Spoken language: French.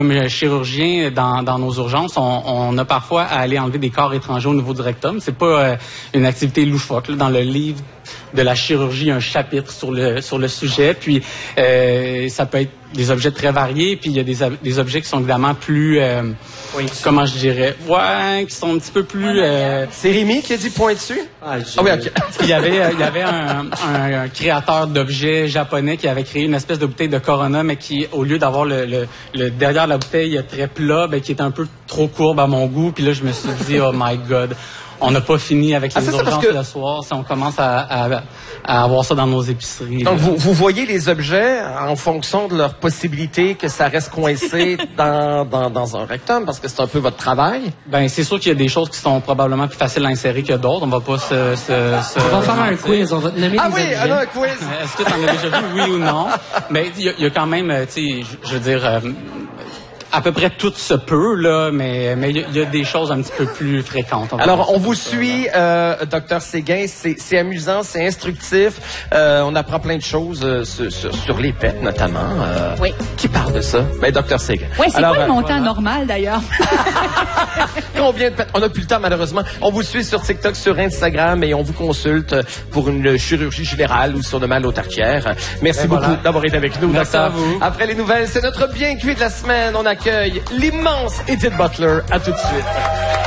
Comme chirurgien dans nos urgences, on a parfois à aller enlever des corps étrangers au niveau du rectum. C'est pas une activité loufoque. Là. Dans le livre de la chirurgie, il y a un chapitre sur le sujet. Puis ça peut être des objets très variés. Puis il y a des objets qui sont évidemment plus, comment je dirais, qui sont un petit peu plus. C'est Rémi qui a dit pointu. Oui, ok. Il y avait un créateur d'objets japonais qui avait créé une espèce de bouteille de Corona, mais qui, au lieu d'avoir le derrière la bouteille très plat, qui était un peu trop courbe à mon goût. Puis là, je me suis dit, oh my God, on n'a pas fini avec les urgences le soir si on commence à avoir ça dans nos épiceries. Donc, vous voyez les objets en fonction de leur possibilité que ça reste coincé dans un rectum, parce que c'est un peu votre travail? Ben, c'est sûr qu'il y a des choses qui sont probablement plus faciles à insérer que d'autres. On va pas On va faire un quiz, on va te nommer des objets. Ah oui, un quiz! Est-ce que tu en as déjà vu, oui ou non? Mais il y a quand même, tu sais, je veux dire... à peu près tout se peut, là, mais il y a des choses un petit peu plus fréquentes. Alors, on vous suit, Dr Séguin, c'est amusant, c'est instructif. On apprend plein de choses sur les pets, notamment. Oui. Qui parle de ça? Ben, Dr Séguin. Oui, c'est quoi le montant normal, d'ailleurs? Combien de pets? On n'a plus le temps, malheureusement. On vous suit sur TikTok, sur Instagram, et on vous consulte pour une chirurgie générale ou sur le mal aux tartières. Merci beaucoup d'avoir été avec nous, Merci docteur. à vous. Après les nouvelles, c'est notre bien cuit de la semaine. On accueille l'immense Edith Butler. À tout de suite.